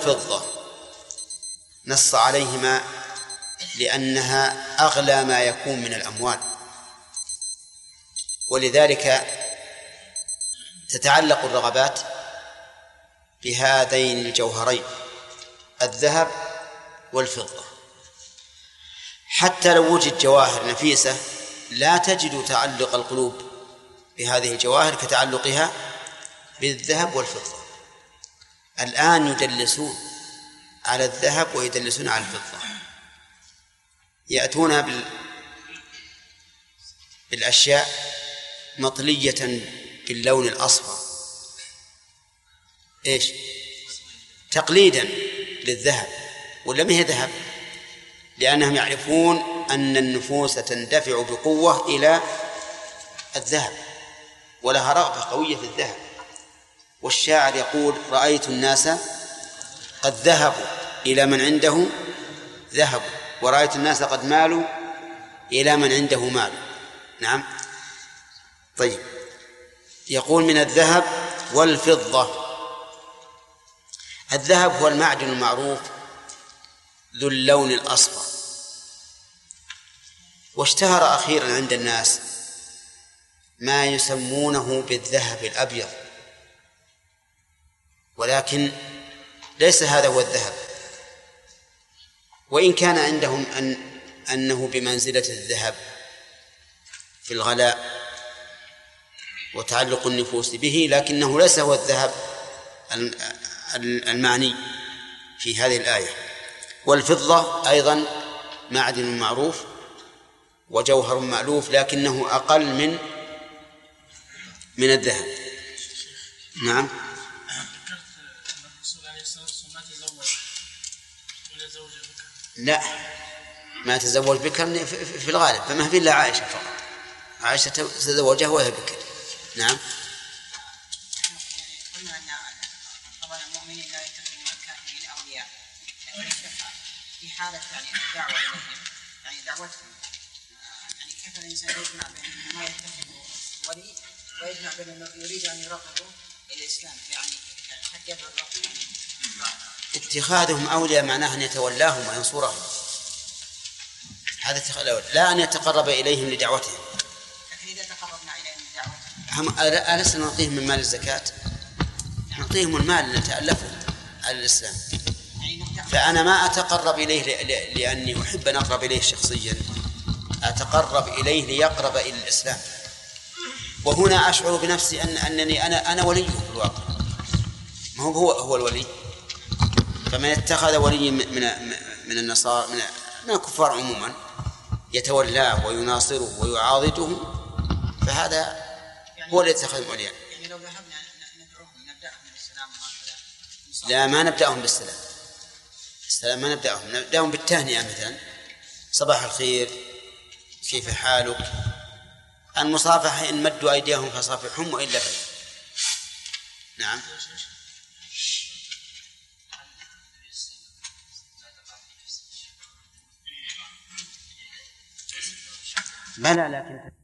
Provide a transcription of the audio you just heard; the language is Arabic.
والفضة نص عليهما لأنها أغلى ما يكون من الأموال، ولذلك تتعلق الرغبات بهذين الجوهرين الذهب والفضة. حتى لو وجد جواهر نفيسة لا تجد تعلق القلوب بهذه الجواهر كتعلقها بالذهب والفضة. الآن يدلسون على الذهب ويدلسون على الفضة، يأتون بالأشياء مطلية باللون الأصفر إيش؟ تقليدا للذهب، ولا ما هي ذهب؟ لأنهم يعرفون أن النفوس تندفع بقوة إلى الذهب ولها رغبة قوية في الذهب. والشاعر يقول: رأيت الناس قد ذهبوا إلى من عنده ذهب، ورأيت الناس قد مالوا إلى من عنده مال. نعم. طيب، يقول من الذهب والفضة. الذهب هو المعدن المعروف ذو اللون الأصفر، واشتهر أخيرا عند الناس ما يسمونه بالذهب الأبيض، ولكن ليس هذا هو الذهب، وإن كان عندهم أنه بمنزلة الذهب في الغلاء وتعلق النفوس به، لكنه ليس هو الذهب المعني في هذه الآية. والفضة أيضا معدن معروف وجوهر مألوف، لكنه أقل من الذهب. نعم. لا، ما تزوج بكر في الغالب، فما في إلا عائشة فقط. عائشة تزوجها وهي بكر. نعم. قلنا أن طبعا المؤمنين لا يتخذون الكافرين أولياء، في حالة يعني الدعوة إليهم، يعني دعوتهم، يعني كيف الإنسان يجمع بين ما يتخذ ولي ويجمع بين أنه يريد أن يرغبه إلى الإسلام، يعني حتى يدعو الرغبة. اتخاذهم أولياء معناه أن يتولاهم وينصرهم، هذا لا أن يتقرب إليهم لدعوتهم. لكن إذا تقربنا إليهم لدعوتهم ألسنا نعطيهم من مال الزكاة؟ نعطيهم المال نتألفه على الإسلام. فأنا ما أتقرب إليه لأني أحب أن أقرب إليه شخصيا، أتقرب إليه ليقرب إلى الإسلام. وهنا أشعر بنفسي أنني أنا وليه في الواقع، ما هو الولي. فمن اتخذ ولي من النصارى من الكفار عموما يتولاه ويناصره ويعاضده، فهذا هو الذي يتخذ وليا. يعني لو ذهبنا ندعوهم نبدأهم بالسلام وهكذا؟ لا، ما نبدأهم بالسلام. السلام ما نبدأهم بالتهنئة، مثلا صباح الخير، كيف حالك. المصافحة إن مدوا أيديهم فصافحهم وإلا فلا. نعم. بلى، لكن